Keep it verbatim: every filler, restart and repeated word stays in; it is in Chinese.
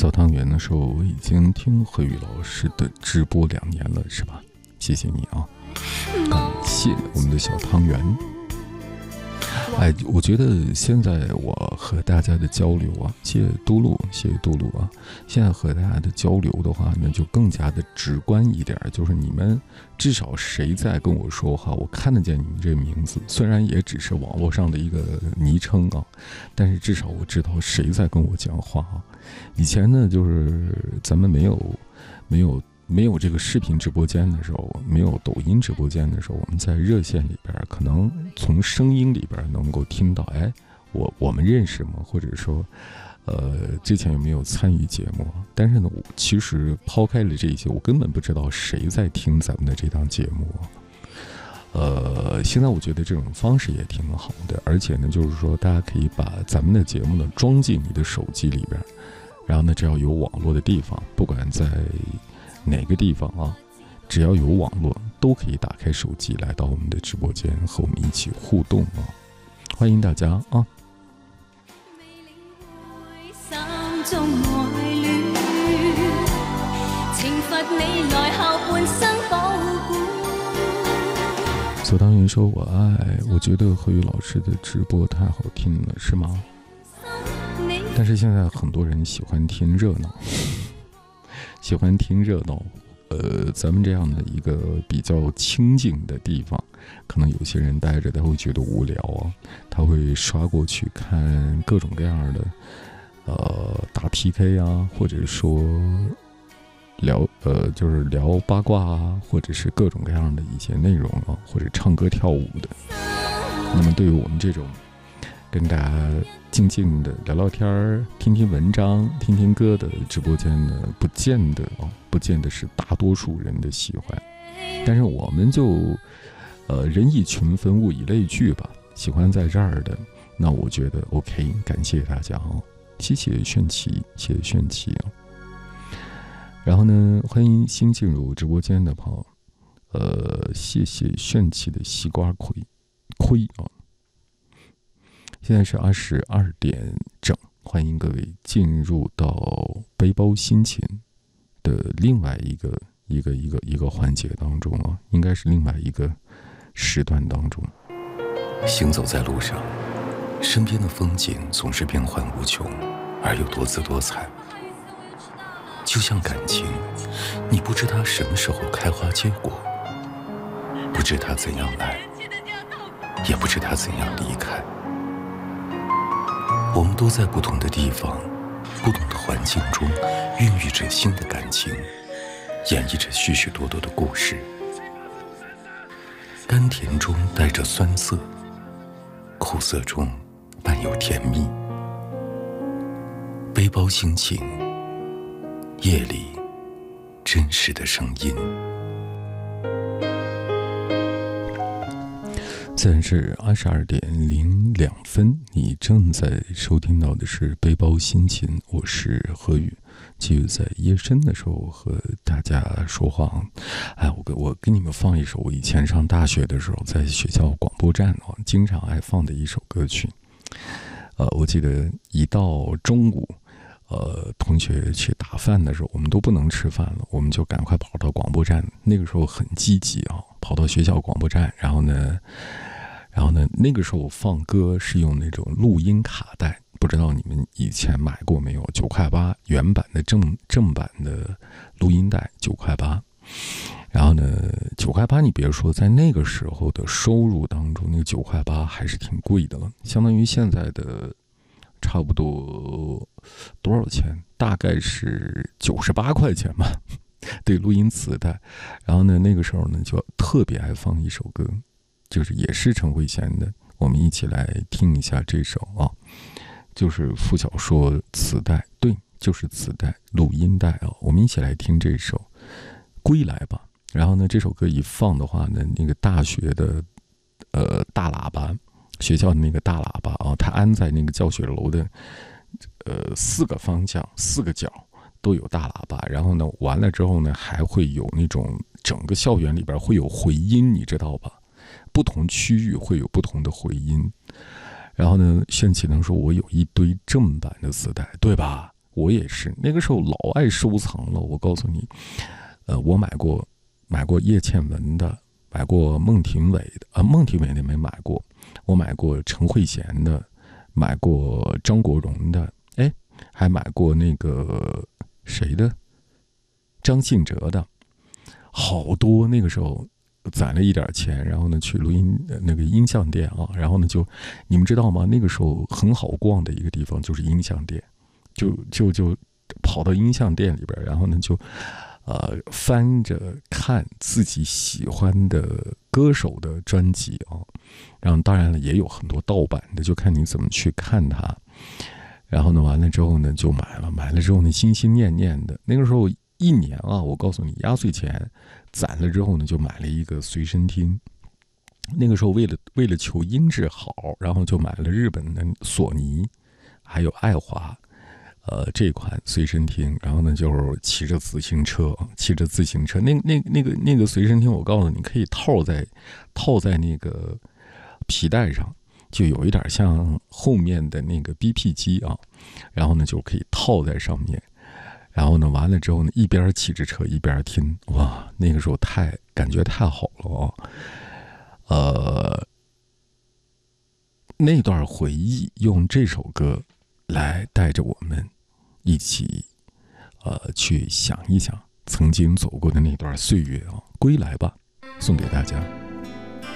小汤圆的时候，我已经听何宇老师的直播两年了，是吧？谢谢你啊，感谢我们的小汤圆。哎，我觉得现在我和大家的交流啊，谢谢嘟噜，谢谢嘟噜啊。现在和大家的交流的话呢，就更加的直观一点，就是你们至少谁在跟我说话，我看得见你们这个名字，虽然也只是网络上的一个昵称啊，但是至少我知道谁在跟我讲话啊。以前呢，就是咱们没有没有。没有这个视频直播间的时候，没有抖音直播间的时候，我们在热线里边可能从声音里边能够听到，哎，我我们认识吗？或者说，呃，之前有没有参与节目？但是呢，我其实抛开了这些，我根本不知道谁在听咱们的这档节目。呃，现在我觉得这种方式也挺好的，而且呢，就是说大家可以把咱们的节目呢装进你的手机里边，然后呢，只要有网络的地方，不管在哪个地方啊，只要有网络都可以打开手机来到我们的直播间和我们一起互动啊，欢迎大家啊。小汤圆说我爱，我觉得何宇老师的直播太好听了，是吗？但是现在很多人喜欢听热闹喜欢听热闹，呃，咱们这样的一个比较清静的地方，可能有些人待着他会觉得无聊啊，他会刷过去看各种各样的，呃，打 P K 啊，或者说聊呃就是聊八卦啊，或者是各种各样的一些内容啊，或者唱歌跳舞的。那么对于我们这种跟大家静静的聊聊天、听听文章、听听歌的直播间呢，不见得哦，不见得是大多数人的喜欢。但是我们就，呃，人以群分，物以类聚吧。喜欢在这儿的，那我觉得 OK， 感谢大家哦，谢谢炫奇，谢谢炫奇哦。然后呢，欢迎新进入直播间的朋友，呃，谢谢炫奇的西瓜亏亏啊。现在是二十二点整，欢迎各位进入到背包心情的另外一个一个一个一个环节当中啊，应该是另外一个时段当中。 行走在路上，身边的风景总是变幻无穷，而又多姿多彩。就像感情，你不知它什么时候开花结果，不知它怎样来，也不知它怎样离开。我们都在不同的地方，不同的环境中，孕育着新的感情，演绎着许许多多的故事。甘甜中带着酸涩，苦涩中伴有甜蜜。背包心情，夜里真实的声音。 现在是二十二点零两分，你正在收听到的是背包心情，我是何宇，继续在夜深的时候和大家说话。哎，我给我给你们放一首我以前上大学的时候在学校广播站啊经常爱放的一首歌曲。呃，我记得一到中午，呃，同学去打饭的时候，我们都不能吃饭了，我们就赶快跑到广播站。那个时候很积极啊，跑到学校广播站，然后呢。然后呢，那个时候放歌是用那种录音卡带，不知道你们以前买过没有？九块八原版的正正版的录音带，九块八。然后呢，九块八，你别说，在那个时候的收入当中，那个九块八还是挺贵的了，相当于现在的差不多多少钱？大概是九十八块钱吧。对，录音磁带。然后呢，那个时候呢，就特别爱放一首歌。就是也是陈慧娴的，我们一起来听一下这首啊，就是副小说磁带，对，就是磁带录音带啊，我们一起来听这首《归来吧》。然后呢，这首歌一放的话呢，那个大学的呃大喇叭，学校的那个大喇叭啊，它安在那个教学楼的呃四个方向、四个角都有大喇叭。然后呢，完了之后呢，还会有那种整个校园里边会有回音，你知道吧？不同区域会有不同的回音。然后呢，炫奇能说我有一堆正版的磁带，对吧？ 我也是那个时候老爱收藏了。我告诉你，呃，我买过买过叶倩文的，买过孟庭苇的，啊、呃，孟庭苇的没买过，我买过陈慧娴的，买过张国荣的，哎，还买过那个谁的，张信哲的，好多。那个时候攒了一点钱，然后呢去录音那个音像店啊，然后呢就你们知道吗？那个时候很好逛的一个地方就是音像店，就就就跑到音像店里边，然后呢就呃翻着看自己喜欢的歌手的专辑啊，然后当然了也有很多盗版的，就看你怎么去看它。然后呢完了之后呢就买了，买了之后呢心心念念的。那个时候一年啊，我告诉你，压岁钱攒了之后呢，就买了一个随身听。那个时候为了为了求音质好，然后就买了日本的索尼，还有爱华，呃这款随身听。然后呢，就是骑着自行车，骑着自行车，那那那个那个随身听，我告诉你，可以套在套在那个皮带上，就有一点像后面的那个 B P 机啊，然后呢就可以套在上面。然后呢，完了之后呢，一边骑着车一边听，哇，那个时候太感觉太好了哦。呃，那段回忆用这首歌来带着我们一起，呃，去想一想曾经走过的那段岁月啊。归来吧，送给大家。